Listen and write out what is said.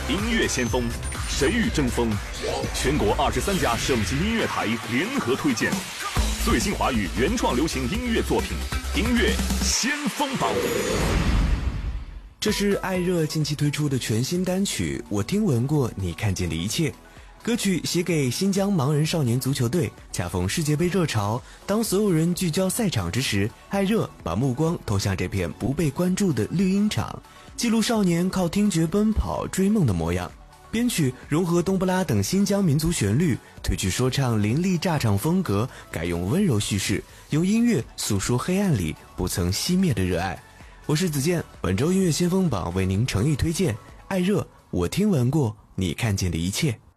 音乐先锋，谁与争锋？全国23家省级音乐台联合推荐最新华语原创流行音乐作品，音乐先锋榜。 这是艾热近期推出的全新单曲《我听闻过你看见的一切》。歌曲写给新疆盲人少年足球队，恰逢世界杯热潮，当所有人聚焦赛场之时，艾热把目光投向这片不被关注的绿茵场，记录少年靠听觉奔跑追梦的模样。编曲融合冬不拉等新疆民族旋律，褪去说唱凌厉炸场风格，改用温柔叙事，用音乐诉说黑暗里不曾熄灭的热爱。我是子健，本周音乐先锋榜为您诚意推荐艾热《我听闻过你看见的一切》。